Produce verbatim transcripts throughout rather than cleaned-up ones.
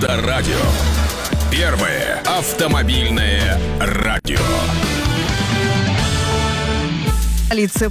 Авторадио. Первое автомобильное радио. Столицы.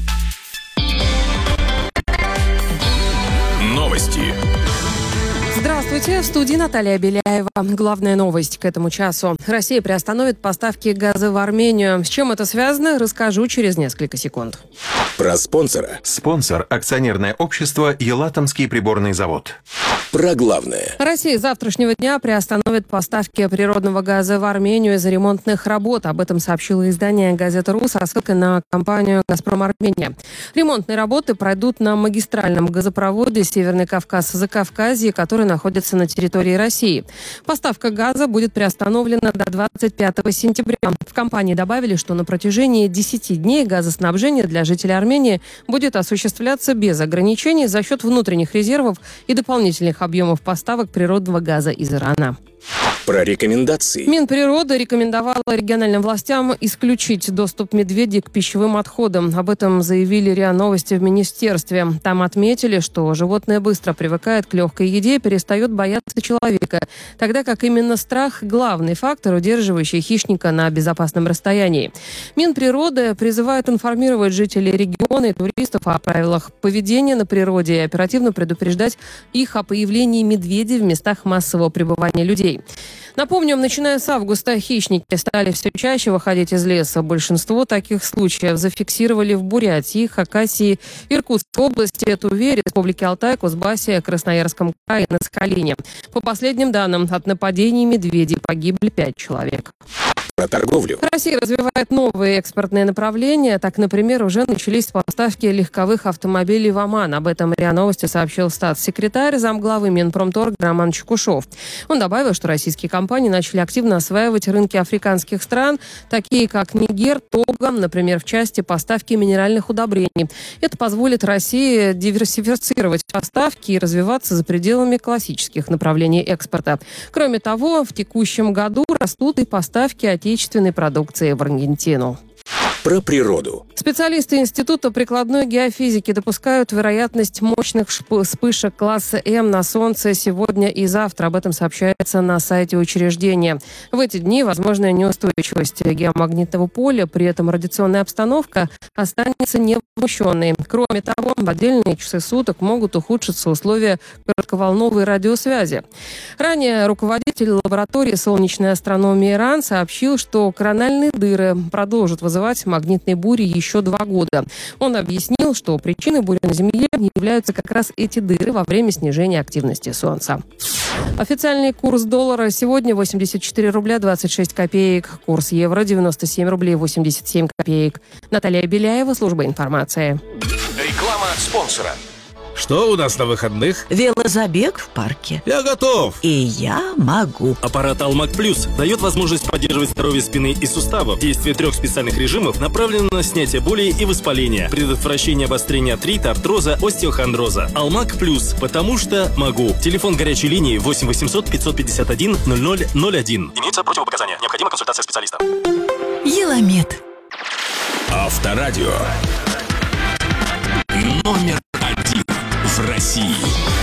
Новости. Здравствуйте, в студии Наталья Беляева. Главная новость к этому часу. Россия приостановит поставки газа в Армению. С чем это связано, расскажу через несколько секунд. Про спонсора. Спонсор – акционерное общество «Елатомский приборный завод». Про главное. Россия с завтрашнего дня приостановит поставки природного газа в Армению из-за ремонтных работ. Об этом сообщило издание «Газета.ру» со ссылкой на компанию «Газпром Армения». Ремонтные работы пройдут на магистральном газопроводе «Северный Кавказ-Закавказье», который находится на территории России. Поставка газа будет приостановлена до двадцать пятого сентября. В компании добавили, что на протяжении десяти дней газоснабжение для жителей Армении будет осуществляться без ограничений за счет внутренних резервов и дополнительных объемов поставок природного газа из Ирана. Про рекомендации. Минприрода рекомендовала региональным властям исключить доступ медведей к пищевым отходам. Об этом заявили РИА Новости в министерстве. Там отметили, что животное быстро привыкает к легкой еде и перестает бояться человека, тогда как именно страх – главный фактор, удерживающий хищника на безопасном расстоянии. Минприроды призывает информировать жителей региона и туристов о правилах поведения на природе и оперативно предупреждать их о появлении медведей в местах массового пребывания людей. Напомним, начиная с августа хищники стали все чаще выходить из леса. Большинство таких случаев зафиксировали в Бурятии, Хакасии, Иркутской области, Туве, Республике Алтай, Кузбассе, Красноярском крае и на Сахалине. По последним данным, от нападений медведей погибли пять человек. Про торговлю. Россия развивает новые экспортные направления. Так, например, уже начались поставки легковых автомобилей в Оман. Об этом РИА Новости сообщил статс-секретарь замглавы Минпромторга Роман Чекушев. Он добавил, что российские компании начали активно осваивать рынки африканских стран, такие как Нигер, Того, например, в части поставки минеральных удобрений. Это позволит России диверсифицировать поставки и развиваться за пределами классических направлений экспорта. Кроме того, в текущем году растут и поставки отечественной продукции в Аргентину. Про природу. Специалисты Института прикладной геофизики допускают вероятность мощных вспышек класса М на Солнце сегодня и завтра. Об этом сообщается на сайте учреждения. В эти дни возможна неустойчивость геомагнитного поля, при этом радиационная обстановка останется невозмущенной. Кроме того, в отдельные часы суток могут ухудшиться условия коротковолновой радиосвязи. Ранее руководитель лаборатории солнечной астрономии РАН сообщил, что корональные дыры продолжат вызывать магнитные бури еще два года. Он объяснил, что причиной бури на Земле являются как раз эти дыры во время снижения активности Солнца. Официальный курс доллара сегодня восемьдесят четыре рубля двадцать шесть копеек. Курс евро девяносто семь рублей восемьдесят семь копеек. Наталья Беляева, служба информации. Реклама спонсора. Что у нас на выходных? Велозабег в парке. Я готов. И я могу. Аппарат Алмак Плюс дает возможность поддерживать здоровье спины и суставов. Действие трех специальных режимов направлено на снятие боли и воспаления, предотвращение обострения артрита, артроза, остеохондроза. Алмак Плюс, потому что могу. Телефон горячей линии восемь восемьсот пятьсот пятьдесят один ноль ноль ноль один. Имеются противопоказания. Необходима консультация специалиста. Еламед. Авторадио. Номер один в России.